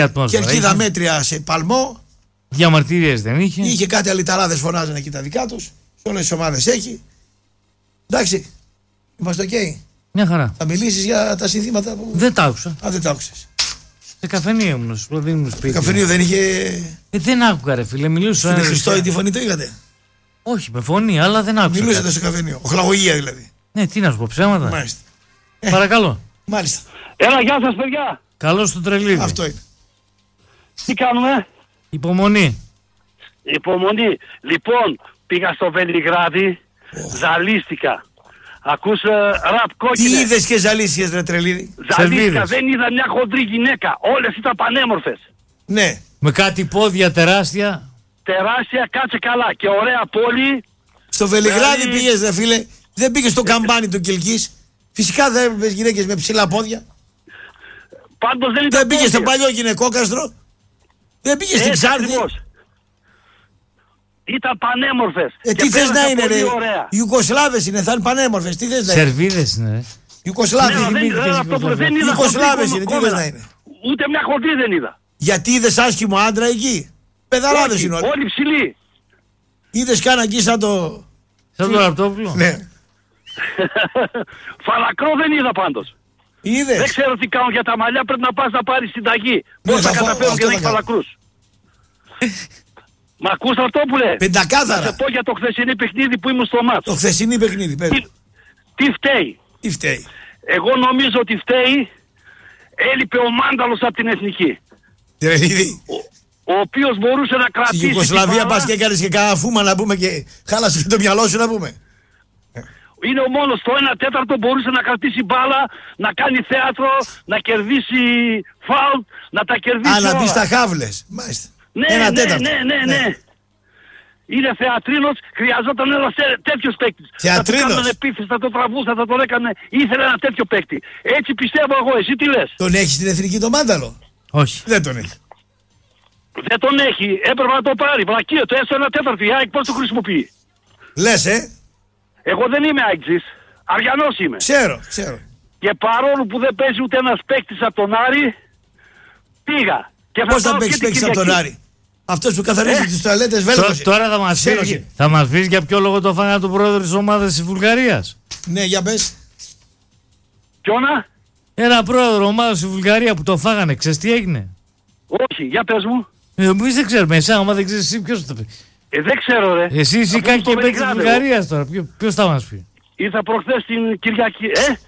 Κερκίδα μέτρια σε παλμό. Διαμαρτυρίες δεν είχε. Είχε κάτι αλυταράδες φωνάζανε εκεί τα δικά τους. Σε όλες τις ομάδες έχει. Εντάξει. Είμαστε οκ. Μια χαρά. Θα μιλήσεις για τα συνθήματα που. Δεν τα άκουσα. Α, δεν τα άκουσες. Σε καφενείο ήμουν, σου προδίνουν σπίτι. Καφενείο δεν είχε. Δεν άκουγα, ρε φίλε. Μιλούσα. Στην Χριστόη τη φωνή το είχατε. Όχι, με φωνή, αλλά δεν άκουσα. Μιλούσατε στο καφενείο. Οχλαγωγία δηλαδή. Ναι, τι να σου πω, ψέματα. Μάλιστα. Παρακαλώ. Μάλιστα. Έλα, γεια σας παιδιά. Καλώς το τρελίδι. Αυτό είναι. Τι κάνουμε? Υπομονή. Υπομονή. Λοιπόν, πήγα στο Βελιγράδι, ζαλίστηκα. Ακούς ραπ κόκκινε. Τι είδες και ζαλίστηκες ρε τρελίδι? Ζαλίστηκα, δεν είδα μια χοντρή γυναίκα. Όλες ήταν πανέμορφες. Ναι. Με κάτι πόδια τεράστια. Τεράστια, κάτσε καλά. Και ωραία πόλη. Στο Βελιγράδι Δηλαδή- πήγες ρε φίλε. Δεν πήγες στο καμπάνι του Κιλκής. Φυσικά δεν έβλεπες γυναίκες με ψηλά πόδια. Πάντως δεν ήταν Δεν πήγες στο πόδια. παλιό γυναικόκαστρο. Δεν πήγες στην Έτσι Ξάρδη. ακριβώς. Ήταν πανέμορφες. Τι Και θες να πέρασα είναι πολύ ρε? ωραία. Ιουγκοσλάβες είναι, θα είναι πανέμορφες. Τι θες να είναι? Σερβίδες είναι, ρε. Ιουγκοσλάβες Ναι, είναι. δεν είδα Ιουγκοσλάβες χοντρή είναι, τι θες κόμενα. να είναι? Ούτε μια χοντρή δεν είδα. Γιατί είδες άσχημο άντρα εκεί? Πεδαράδες Όχι, είναι όλοι. όλοι ψηλοί. Είδες κάνα εκεί σαν το. Σαν το Ραπτόπουλο. Ναι. Φαλακρό δεν είδα πάντως. Δεν Είδες. ξέρω τι κάνουν για τα μαλλιά, πρέπει να πας να πάρεις συνταγή. Ναι, Πώς θα θα φάω, καταφέρουν και αυτό δεν έχει θα κάνω. φαλακρούς. Μ' ακούς αυτό που λέει? Θα σε Πεντακάθαρα. πω για το χθεσινή παιχνίδι που ήμουν στο Το μάτσο. χθεσινή παιχνίδι. Πες. Τι φταίει? Τι φταίει? Εγώ νομίζω ότι φταίει, έλειπε ο Μάνταλος από την Εθνική. Τρελίδι. Ο οποίος μπορούσε να Στη κρατήσει την Ιουγκοσλαβία μπάλα. πας και έκανες και κανένα φούμα να πούμε και χάλασε και το μυαλό σου να πούμε. Είναι ο μόνος στο 1/4 μπορούσε να κρατήσει μπάλα, να κάνει θέατρο, να κερδίσει φάουλ, να τα κερδίσει Α, να μπει όλα. στα χάβλες. Μάλιστα. Ναι, Ένα ναι, τέταρτο. ναι. Είναι θεατρίνος, χρειαζόταν ένας τέτοιος παίκτης. Θεατρίνος. Θα του κάνανε πίθες, θα το τραβούσαν, θα το έκανε. Ήθελε ένα τέτοιο παίκτη. Έτσι πιστεύω εγώ, εσύ τι λες? Τον έχει στην εθνική το Μάνταλο? Όχι. Δεν τον έχει. Δεν τον έχει, έπρεπε να το πάρει. Βλακείο, το έστω 1/4. Η ΑΕΚ πώς το χρησιμοποιεί? Λες, Εγώ δεν είμαι ΑΕΚΤΖΙς, Αριανός είμαι. Ξέρω. Και παρόλο που δεν παίζει ούτε ένας παίκτης από τον Άρη, πήγα. Και Πώς θα πάω παίξεις και την παίκτης από τον Κυριακή. Άρη? Αυτός που καθαρίζει τις τουαλέτες Βέλγος. Τώρα θα μας πεις για ποιο λόγο το φάγανε τον πρόεδρο της ομάδας της Βουλγαρίας. Ναι, για πες. Ποιόνα? Ένα πρόεδρο ομάδας στη Βουλγαρία που το φάγανε, ξέρεις τι έγινε? Όχι, για πες μου. Εμείς δεν ξέρουμε, εσά, άμα δεν ξέρεις εσύ ποιος το πει. Δεν ξέρω ρε. Εσύ είσαι Αφού κάτι στο και παίκτης της Βελιγράδι, Βουλγαρίας τώρα, ποιος θα μας πει? Ήρθα προχθές την Κυριακή.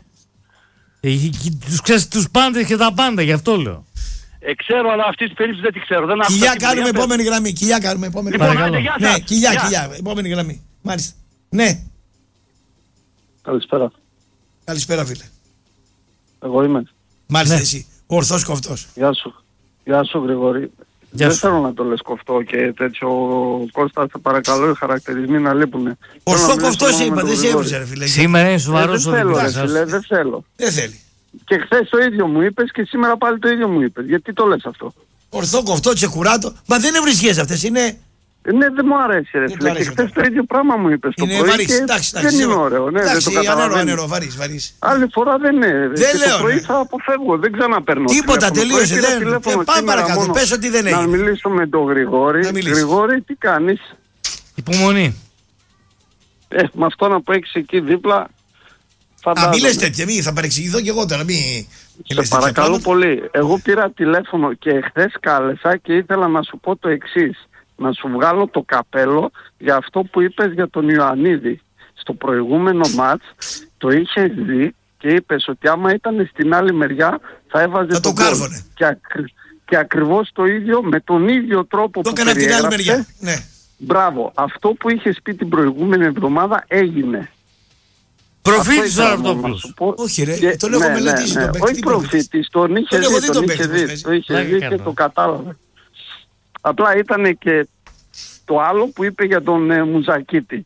Τους ξέρεις τους πάντες και τα πάντα, γι' αυτό λέω. Ξέρω, αλλά αυτή την περίπτωση δεν τη ξέρω. Δεν άκουσα Κοιλιά τίποτα. κάνουμε Για πες. επόμενη γραμμή. Κοιλιά κάνουμε επόμενη Λοιπόν, γραμμή. άντε, γεια Ναι, σας. κοιλιά, Γεια. κοιλιά. Επόμενη γραμμή. Μάλιστα. Ναι. Καλησπέρα. Καλησπέρα φίλε. Εγώ είμαι. Μάλιστα Ναι. εσύ. Ορθός κοφτός. Γεια σου. Γεια σου Γρηγόρη. Γεια Δεν σου. θέλω να το λες κοφτό και τέτοιο. Κώστα, σε παρακαλώ, οι χαρακτηρισμοί να λείπουνε. Ορθό Θέλω να κοφτός μιλήσω μόνο είπα. με Δεν τον σε Γρηγόρη. έβριζε ρε φίλε. Σήμερα είναι σοβαρός ο Δεν θέλω, ρε διπλάς φίλε, σας. δεν θέλω. Δεν θέλει. Και χθες το ίδιο μου είπες και σήμερα πάλι το ίδιο μου είπες. Γιατί το λες αυτό? Ορθό κοφτό, τσεκουράτο. Μα δεν είναι βρισχές αυτές. Είναι. Ναι, δεν μου αρέσει ρε Δεν του φίλε. Και αρέσει χθες αυτό. το ίδιο πράγμα μου είπες το Είναι πρωί βαρύς. και Εντάξει, δεν είναι ωραίο. Ναι, δεν το Εντάξει, ανέρο, καταλαβαίνω. βαρύς. Άλλη φορά δεν είναι. Δεν Και λέω, το πρωί ναι. θα αποφεύγω. Δεν ξαναπαίρνω. Τίποτα, τηλέφωνο. τελείωσε, Πρωί πήρα δεν- τηλέφωνο πάμε σήμερα παρακάτω, μόνο πες ότι δεν Να έγινε. μιλήσω με τον Γρηγόρη. Να μιλήσεις. Γρηγόρη, τι κάνεις? Υπομονή. Με αυτό να που έχεις εκεί δίπλα. Α, Φαντάζομαι. μη λες τέτοια, μη θα παρεξηγηθώ κι εγώ τώρα. Μη Σε λες τέτοια παρακαλώ πράγματα. πολύ. Εγώ πήρα τηλέφωνο και χθες κάλεσα και ήθελα να σου πω το εξής. Να σου βγάλω το καπέλο για αυτό που είπες για τον Ιωαννίδη. Στο προηγούμενο μάτς το είχες δει και είπες ότι άμα ήταν στην άλλη μεριά θα έβαζε Θα το τον γκολ. κάρβωνε. Και ακριβώς το ίδιο, με τον ίδιο τρόπο Το που έκανα από την άλλη περιέγραψε. μεριά. Ναι. Μπράβο. Αυτό που είχες πει την προηγούμενη εβδομάδα έγινε. Προφήτης ο Αυτό ήθελα μόνο να Ραπτόπουλος. σου πω. Όχι, ρε, Και- τον έχω μελετήσει τον παίκτη, Όχι τι προφήτης. προφήτης, τον είχε Τον έχω δει, δει τον τον είχε παίκτη δει, χθες. το είχε Πλάκα δει και κάνω. το κατάλαβε. Απλά ήταν και το άλλο που είπε για τον Μουζακίτη.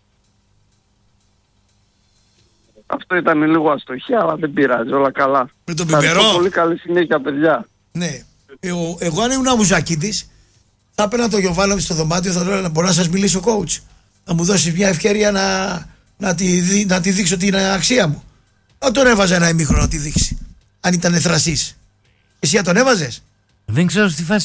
Αυτό ήταν λίγο αστοχία, αλλά δεν πειράζει, όλα καλά. Με τον Ευχαριστώ πιπερό. πολύ, καλή συνέχεια, παιδιά. Ναι. Εγώ αν ήμουν Μουζακίτης, θα έπαιρνα το Γιωβάνοβιτ στο δωμάτιο, θα του έλεγα: Μπορεί να σας μιλήσει ο coach. Να μου δώσει μια ευκαιρία να τη δείξω την αξία μου. Θα τον έβαζα ένα ημίχρονο να τη δείξει. Αν ήταν θρασής. Εσύ θα τον έβαζες? Δεν ξέρω στη φάση